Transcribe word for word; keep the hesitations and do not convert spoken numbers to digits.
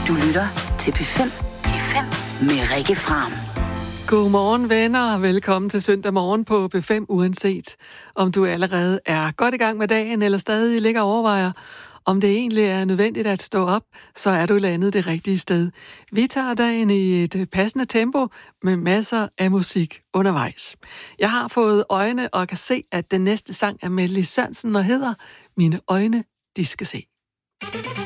Du lytter til P fem. P fem med Rikke Fram. Godmorgen venner, og velkommen til søndag morgen på P fem, uanset om du allerede er godt i gang med dagen, eller stadig ligger og overvejer, om det egentlig er nødvendigt at stå op, så er du landet det rigtige sted. Vi tager dagen i et passende tempo med masser af musik undervejs. Jeg har fået øjne og kan se, at den næste sang er med Lis Sørensen og hedder Mine øjne, de skal se.